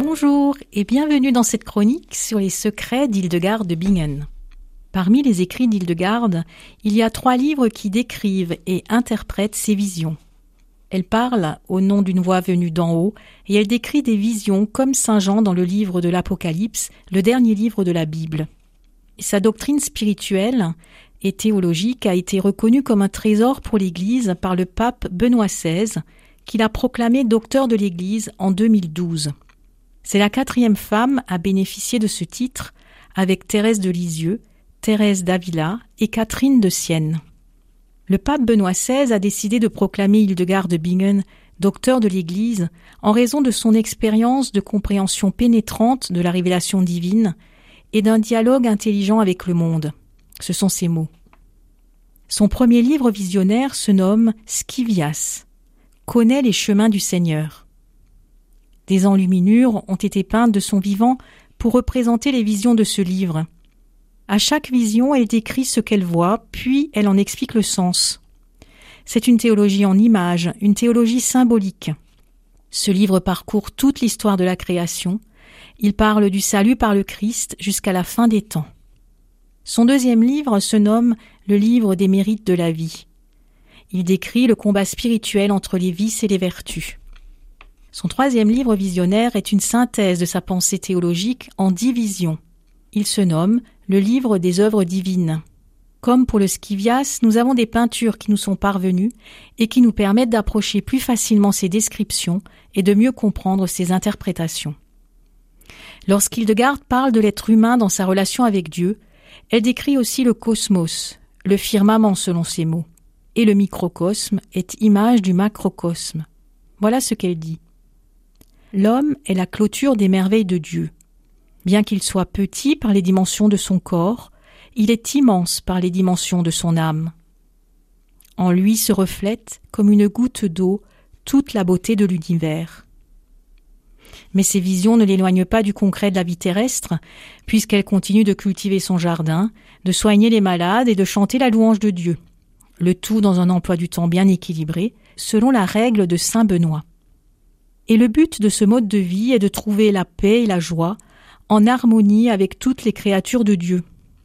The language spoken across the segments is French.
Bonjour et bienvenue dans cette chronique sur les secrets d'Hildegard de Bingen. Parmi les écrits d'Hildegard, il y a 3 livres qui décrivent et interprètent ses visions. Elle parle au nom d'une voix venue d'en haut et elle décrit des visions comme Saint Jean dans le livre de l'Apocalypse, le dernier livre de la Bible. Sa doctrine spirituelle et théologique a été reconnue comme un trésor pour l'Église par le pape Benoît XVI, qui l'a proclamé docteur de l'Église en 2012. C'est la 4e femme à bénéficier de ce titre, avec Thérèse de Lisieux, Thérèse d'Avila et Catherine de Sienne. Le pape Benoît XVI a décidé de proclamer Hildegard de Bingen docteur de l'Église en raison de son expérience de compréhension pénétrante de la révélation divine et d'un dialogue intelligent avec le monde. Ce sont ses mots. Son premier livre visionnaire se nomme Scivias, connaît les chemins du Seigneur. Des enluminures ont été peintes de son vivant pour représenter les visions de ce livre. À chaque vision, elle décrit ce qu'elle voit, puis elle en explique le sens. C'est une théologie en images, une théologie symbolique. Ce livre parcourt toute l'histoire de la création. Il parle du salut par le Christ jusqu'à la fin des temps. Son deuxième livre se nomme Le livre des mérites de la vie. Il décrit le combat spirituel entre les vices et les vertus. Son troisième livre visionnaire est une synthèse de sa pensée théologique en 10 visions. Il se nomme Le livre des œuvres divines. Comme pour le Scivias, nous avons des peintures qui nous sont parvenues et qui nous permettent d'approcher plus facilement ses descriptions et de mieux comprendre ses interprétations. Lorsqu'Hildegard parle de l'être humain dans sa relation avec Dieu, elle décrit aussi le cosmos, le firmament selon ses mots, et le microcosme est image du macrocosme. Voilà ce qu'elle dit. L'homme est la clôture des merveilles de Dieu. Bien qu'il soit petit par les dimensions de son corps, il est immense par les dimensions de son âme. En lui se reflète, comme une goutte d'eau, toute la beauté de l'univers. Mais ces visions ne l'éloignent pas du concret de la vie terrestre, puisqu'elle continue de cultiver son jardin, de soigner les malades et de chanter la louange de Dieu. Le tout dans un emploi du temps bien équilibré, selon la règle de saint Benoît. Et le but de ce mode de vie est de trouver la paix et la joie en harmonie avec toutes les créatures de Dieu.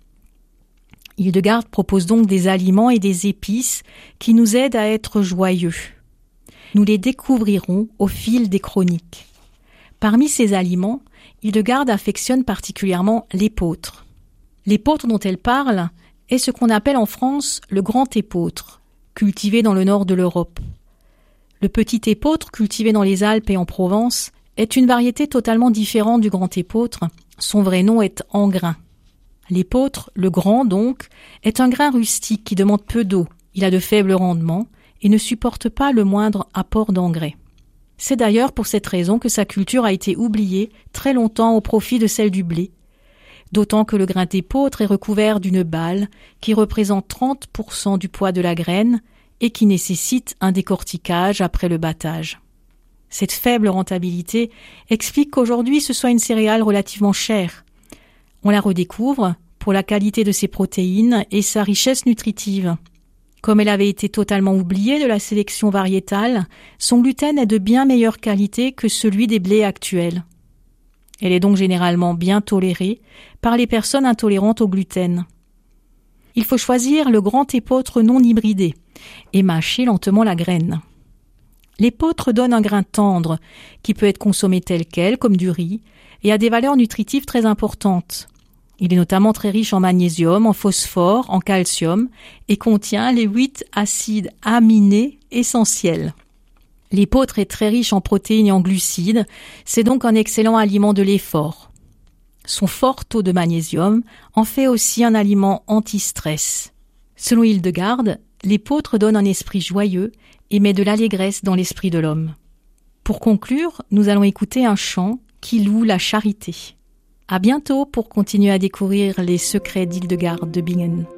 Hildegard propose donc des aliments et des épices qui nous aident à être joyeux. Nous les découvrirons au fil des chroniques. Parmi ces aliments, Hildegard affectionne particulièrement l'épeautre. L'épeautre dont elle parle est ce qu'on appelle en France le grand épeautre, cultivé dans le nord de l'Europe. Le petit épeautre, cultivé dans les Alpes et en Provence, est une variété totalement différente du grand épeautre. Son vrai nom est engrain. L'épeautre, le grand donc, est un grain rustique qui demande peu d'eau. Il a de faibles rendements et ne supporte pas le moindre apport d'engrais. C'est d'ailleurs pour cette raison que sa culture a été oubliée très longtemps au profit de celle du blé, d'autant que le grain d'épeautre est recouvert d'une balle qui représente 30% du poids de la graine et qui nécessite un décortiquage après le battage. Cette faible rentabilité explique qu'aujourd'hui ce soit une céréale relativement chère. On la redécouvre pour la qualité de ses protéines et sa richesse nutritive. Comme elle avait été totalement oubliée de la sélection variétale, son gluten est de bien meilleure qualité que celui des blés actuels. Elle est donc généralement bien tolérée par les personnes intolérantes au gluten. Il faut choisir le grand épeautre non hybridé et mâcher lentement la graine. L'épeautre donne un grain tendre qui peut être consommé tel quel, comme du riz, et a des valeurs nutritives très importantes. Il est notamment très riche en magnésium, en phosphore, en calcium et contient les 8 acides aminés essentiels. L'épeautre est très riche en protéines et en glucides, c'est donc un excellent aliment de l'effort. Son fort taux de magnésium en fait aussi un aliment anti-stress. Selon Hildegard, l'épeautre donne un esprit joyeux et met de l'allégresse dans l'esprit de l'homme. Pour conclure, nous allons écouter un chant qui loue la charité. À bientôt pour continuer à découvrir les secrets d'Hildegard de Bingen.